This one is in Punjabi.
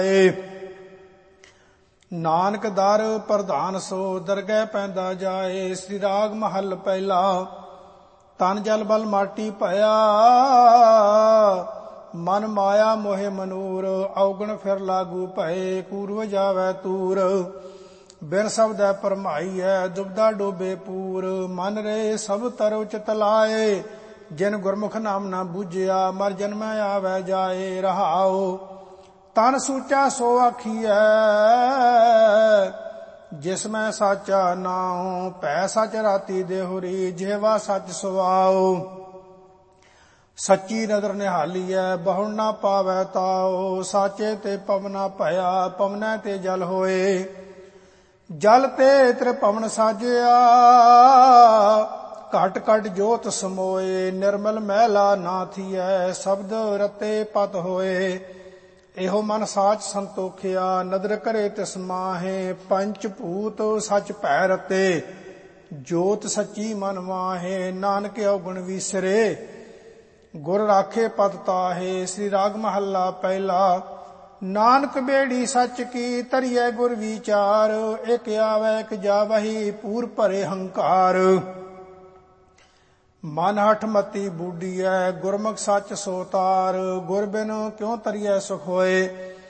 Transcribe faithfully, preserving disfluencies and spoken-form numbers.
ਨਾਨਕ ਦਰ ਪ੍ਰਧਾਨ ਸੋ ਦਰਗਹਿ ਪੈਂਦਾ ਜਾਏ। ਸ੍ਰੀ ਰਾਗ ਮਹੱਲ ਪਹਿਲਾ। ਤਨ ਜਲ ਬਲ ਮਾਟੀ ਭਇਆ ਮਨ ਮਾਇਆ ਮੋਹਿ ਮਨੂਰ। ਔਗਣ ਫਿਰ ਲਾਗੂ ਭਏ ਕੂਰਵ ਜਾਵੈ ਤੂਰ। ਬਿਨ ਸ਼ਬਦੈ ਭਰਮਾਈਐ ਦੁਬਦਾ ਡੋਬੇ ਪੂਰ। ਮਨ ਰੇ ਸਭ ਤਰੁ ਚਿਤ ਲਾਏ ਜਿਨ ਗੁਰਮੁਖ ਨਾਮ ਨਾ ਬੂਝਿਆ। ਮਰ ਜਨਮੈ ਆਵੈ ਜਾਏ ਰਹਾਉ। ਤਨ ਸੂਚਾ ਸੋ ਆਖੀਐ ਜਿਸ ਮੈਂ ਸਾਚਾ ਨਾਉ। ਭੈ ਸਚ ਰਾਤੀ ਦੇਹੁਰੀ ਜਿਹਵਾ ਸਚ ਸੁਆਉ। ਸੱਚੀ ਨਦਰ ਨਿਹਾਲੀਐ ਬਹੁੜ ਨਾ ਪਾਵੈ ਤਾਉ। ਸਾਚੇ ਤੇ ਪਵਨਾ ਭਇਆ ਪਵਨੈ ਤੇ ਜਲ ਹੋਏ। ਜਲ ਤੇ ਤ੍ਰਿਪਵਨ ਸਾਜਿਆ ਘਟ ਘਟ ਜੋਤ ਸਮੋਏ। ਨਿਰਮਲ ਮਹਿਲਾ ਨਾ ਥੀਐ ਸ਼ਬਦ ਰਤੇ ਪਤ ਹੋਏ। ਇਹੋ ਮਨ ਸਾਚ ਸੰਤੋਖਿਆ ਨਦਰ ਕਰੇ ਤਿਸ ਮਾਹੇ। ਪੰਚ ਭੂਤ ਸਚ ਭੈ ਰਤੇ ਜੋਤ ਸੱਚੀ ਮਨ ਮਾਹੇ। ਨਾਨਕ ਔਗਣ ਵੀਸਰੇ ਗੁਰ ਰਾਖੇ ਪਤ ਤਾਹੇ। ਸ੍ਰੀ ਰਾਗ ਮਹੱਲਾ ਪਹਿਲਾ। ਨਾਨਕ ਬੇੜੀ ਸੱਚ ਕੀ ਧਰਿਐ ਗੁਰ ਵਿਚਾਰ। ਇਕ ਆਵੈ ਇਕ ਜਾਵਹੀ ਪੂਰ ਭਰੇ ਹੰਕਾਰ। ਮਨ ਹਠ ਮਤੀ ਬੂਡੀਐ ਗੁਰਮੁਖ ਸੱਚ ਸੋ ਤਾਰ। ਗੁਰ ਬਿਨ ਕਿਉ ਤਰੀਐ ਸੁਖ ਹੋਏ